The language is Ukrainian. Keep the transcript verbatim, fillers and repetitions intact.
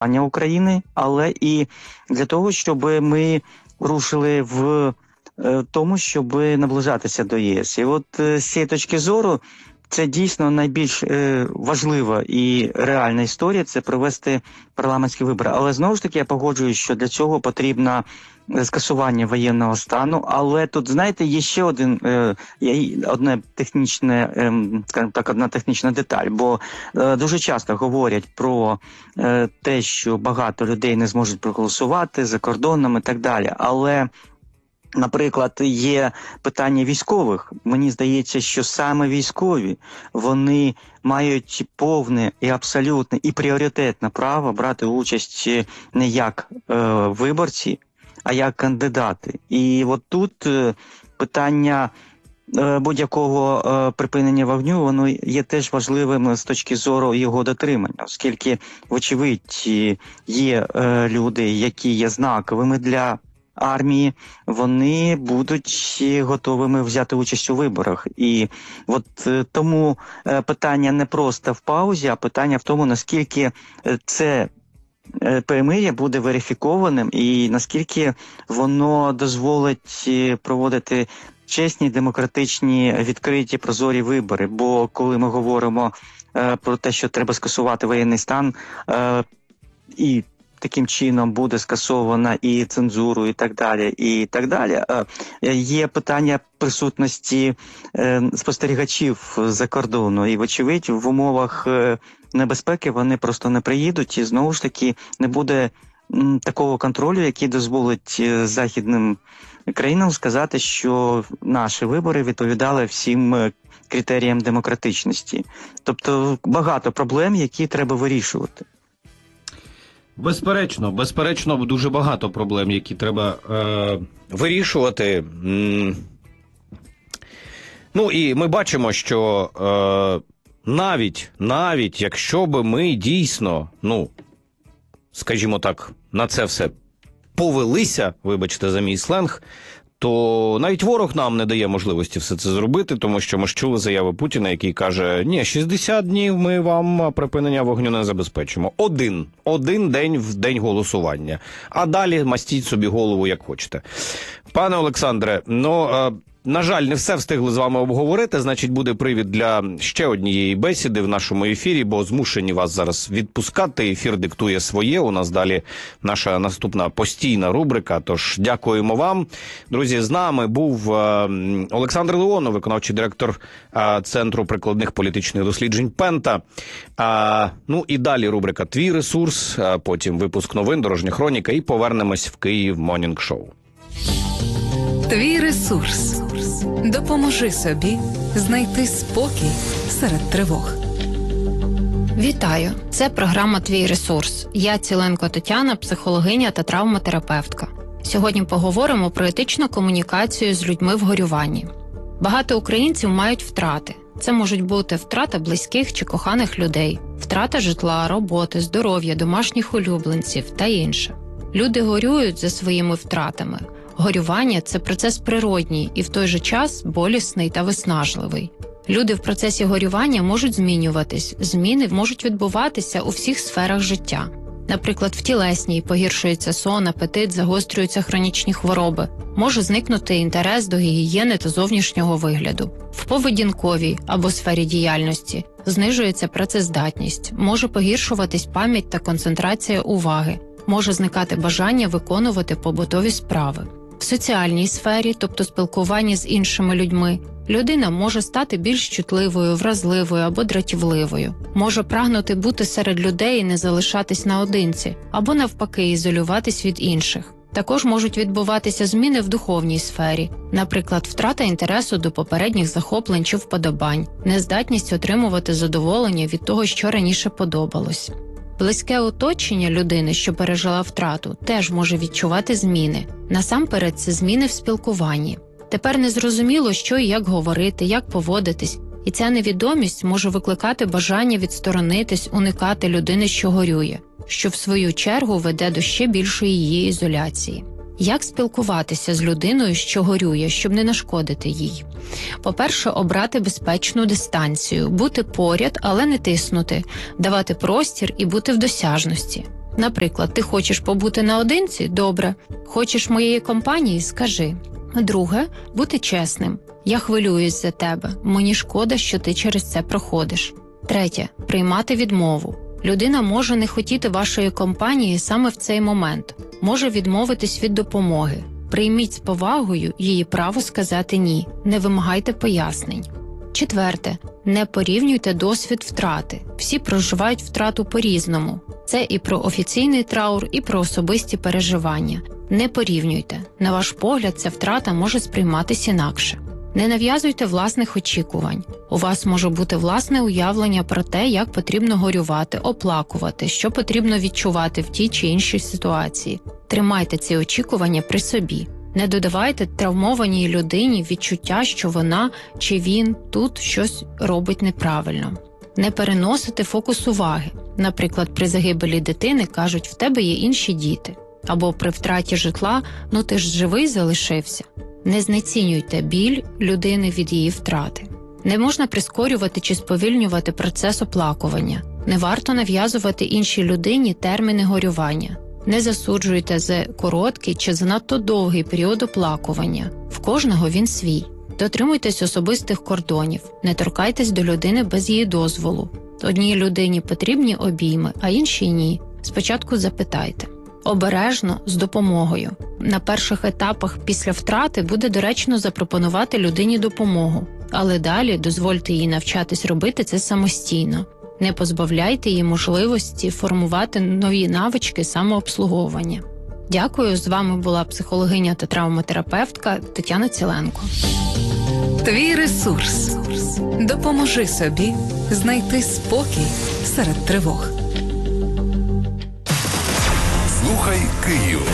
України, але і для того, щоб ми рушили в тому, щоб наближатися до ЄС. І от з цієї точки зору це дійсно найбільш е, важлива і реальна історія – це провести парламентські вибори. Але знову ж таки я погоджуюсь, що для цього потрібно скасування воєнного стану. Але тут, знаєте, є ще один, е, одне технічне, е, скажімо так, одна технічна деталь. Бо е, дуже часто говорять про е, те, що багато людей не зможуть проголосувати за кордоном і так далі. Але наприклад, є питання військових. Мені здається, що саме військові, вони мають повне і абсолютне і пріоритетне право брати участь не як е, виборці, а як кандидати. І от тут е, питання е, будь-якого е, припинення вогню, воно є теж важливим з точки зору його дотримання, оскільки, вочевидь, є е, люди, які є знаковими для армії, вони будуть готовими взяти участь у виборах. І от е, тому е, питання не просто в паузі, а питання в тому, наскільки це е, перемир'я буде верифікованим і наскільки воно дозволить е, проводити чесні, демократичні, відкриті, прозорі вибори. Бо коли ми говоримо е, про те, що треба скасувати воєнний стан, е, і таким чином буде скасована і цензуру, і так далі, і так далі. Є питання присутності спостерігачів за кордону. І, вочевидь, в умовах небезпеки вони просто не приїдуть. І, знову ж таки, не буде такого контролю, який дозволить західним країнам сказати, що наші вибори відповідали всім критеріям демократичності. Тобто багато проблем, які треба вирішувати. Безперечно, безперечно, дуже багато проблем, які треба е, вирішувати. Ну і ми бачимо, що е, навіть, навіть якщо би ми дійсно, ну, скажімо так, на це все повелися, вибачте за мій сленг, то навіть ворог нам не дає можливості все це зробити, тому що ми ж чули заяви Путіна, який каже, ні, шістдесят днів ми вам припинення вогню не забезпечимо. Один. Один день в день голосування. А далі мастіть собі голову, як хочете. Пане Олександре, ну... на жаль, не все встигли з вами обговорити, значить буде привід для ще однієї бесіди в нашому ефірі, бо змушені вас зараз відпускати, ефір диктує своє, у нас далі наша наступна постійна рубрика, тож дякуємо вам. Друзі, з нами був Олександр Леонов, виконавчий директор Центру прикладних політичних досліджень Пента. Ну і далі рубрика «Твій ресурс», потім випуск новин, дорожня хроніка і повернемось в Київ Morning Show. Твій ресурс. Допоможи собі знайти спокій серед тривог. Вітаю! Це програма «Твій ресурс». Я Ціленко Тетяна, психологиня та травматерапевтка. Сьогодні поговоримо про етичну комунікацію з людьми в горюванні. Багато українців мають втрати. Це можуть бути втрата близьких чи коханих людей, втрата житла, роботи, здоров'я, домашніх улюбленців та інше. Люди горюють за своїми втратами. Горювання – це процес природній і в той же час болісний та виснажливий. Люди в процесі горювання можуть змінюватись, зміни можуть відбуватися у всіх сферах життя. Наприклад, в тілесній погіршується сон, апетит, загострюються хронічні хвороби, може зникнути інтерес до гігієни та зовнішнього вигляду. В поведінковій або сфері діяльності знижується працездатність, може погіршуватись пам'ять та концентрація уваги, може зникати бажання виконувати побутові справи. В соціальній сфері, тобто спілкуванні з іншими людьми, людина може стати більш чутливою, вразливою або дратівливою, може прагнути бути серед людей і не залишатись наодинці, або навпаки ізолюватись від інших. Також можуть відбуватися зміни в духовній сфері, наприклад, втрата інтересу до попередніх захоплень чи вподобань, нездатність отримувати задоволення від того, що раніше подобалось. Близьке оточення людини, що пережила втрату, теж може відчувати зміни. Насамперед, це зміни в спілкуванні. Тепер незрозуміло, що і як говорити, як поводитись, і ця невідомість може викликати бажання відсторонитись, уникати людини, що горює, що в свою чергу веде до ще більшої її ізоляції. Як спілкуватися з людиною, що горює, щоб не нашкодити їй? По-перше, обрати безпечну дистанцію, бути поряд, але не тиснути, давати простір і бути в досяжності. Наприклад, ти хочеш побути наодинці? Добре. Хочеш моєї компанії? Скажи. Друге, бути чесним. Я хвилююсь за тебе. Мені шкода, що ти через це проходиш. Третє, приймати відмову. Людина може не хотіти вашої компанії саме в цей момент. Може відмовитись від допомоги. Прийміть з повагою її право сказати «ні». Не вимагайте пояснень. Четверте, не порівнюйте досвід втрати. Всі проживають втрату по-різному. Це і про офіційний траур, і про особисті переживання. Не порівнюйте. На ваш погляд, ця втрата може сприйматись інакше. Не нав'язуйте власних очікувань. У вас може бути власне уявлення про те, як потрібно горювати, оплакувати, що потрібно відчувати в тій чи іншій ситуації. Тримайте ці очікування при собі. Не додавайте травмованій людині відчуття, що вона чи він тут щось робить неправильно. Не переносити фокус уваги. Наприклад, при загибелі дитини кажуть, в тебе є інші діти. Або при втраті житла, ну ти ж живий залишився. Не знецінюйте біль людини від її втрати. Не можна прискорювати чи сповільнювати процес оплакування. Не варто нав'язувати іншій людині терміни горювання. Не засуджуйте за короткий чи занадто довгий період оплакування. В кожного він свій. Дотримуйтесь особистих кордонів. Не торкайтесь до людини без її дозволу. Одній людині потрібні обійми, а іншій ні. Спочатку запитайте. Обережно, з допомогою. На перших етапах після втрати буде доречно запропонувати людині допомогу, але далі дозвольте їй навчатись робити це самостійно. Не позбавляйте її можливості формувати нові навички самообслуговування. Дякую, з вами була психологиня та травматерапевтка Тетяна Ціленко. Твій ресурс. Допоможи собі знайти спокій серед тривог. Слухай Київ.